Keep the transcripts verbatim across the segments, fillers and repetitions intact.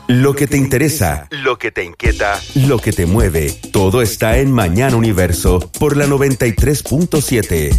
Lo que te interesa, lo que te inquieta, lo que te mueve, todo está en Mañana Universo por la noventa y tres punto siete.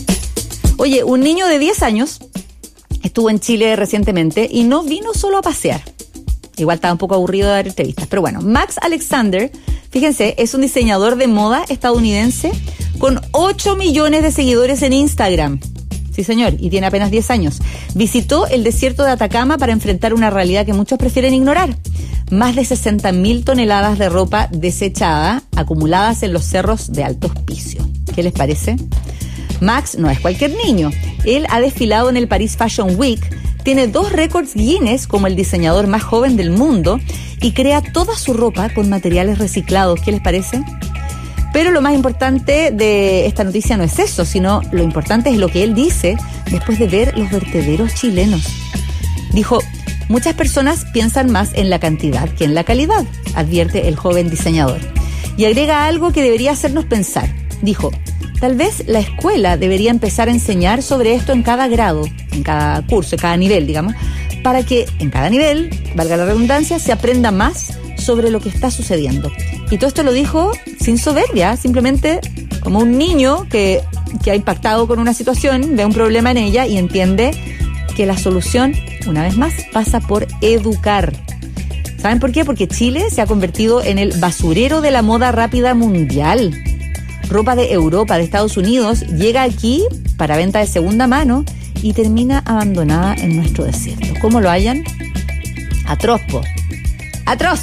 Oye, un niño de diez años estuvo en Chile recientemente y no vino solo a pasear. Igual estaba un poco aburrido de dar entrevistas, pero bueno, Max Alexander, fíjense, es un diseñador de moda estadounidense con ocho millones de seguidores en Instagram. Sí, señor, y tiene apenas diez años. Visitó el desierto de Atacama para enfrentar una realidad que muchos prefieren ignorar. Más de sesenta mil toneladas de ropa desechada acumuladas en los cerros de Alto Hospicio. ¿Qué les parece? Max no es cualquier niño. Él ha desfilado en el Paris Fashion Week, tiene dos récords Guinness como el diseñador más joven del mundo y crea toda su ropa con materiales reciclados. ¿Qué les parece? Pero lo más importante de esta noticia no es eso, sino lo importante es lo que él dice después de ver los vertederos chilenos. Dijo, muchas personas piensan más en la cantidad que en la calidad, advierte el joven diseñador. Y agrega algo que debería hacernos pensar. Dijo, tal vez la escuela debería empezar a enseñar sobre esto en cada grado, en cada curso, en cada nivel, digamos, para que en cada nivel, valga la redundancia, se aprenda más sobre lo que está sucediendo. Y todo esto lo dijo sin soberbia, simplemente como un niño que, que ha impactado con una situación, ve un problema en ella y entiende que la solución, una vez más, pasa por educar. ¿Saben por qué? Porque Chile se ha convertido en el basurero de la moda rápida mundial. Ropa de Europa, de Estados Unidos, llega aquí para venta de segunda mano y termina abandonada en nuestro desierto. ¿Cómo lo hallan? Atroz, po. ¡Atroz!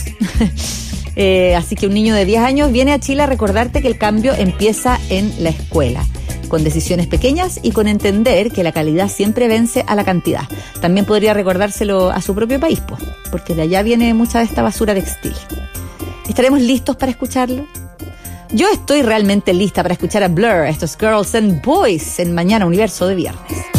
eh, así que un niño de diez años viene a Chile a recordarte que el cambio empieza en la escuela, con decisiones pequeñas y con entender que la calidad siempre vence a la cantidad. También podría recordárselo a su propio país, po, porque de allá viene mucha de esta basura textil. ¿Estaremos listos para escucharlo? Yo estoy realmente lista para escuchar a Blur, estos Girls and Boys, en Mañana Universo de viernes.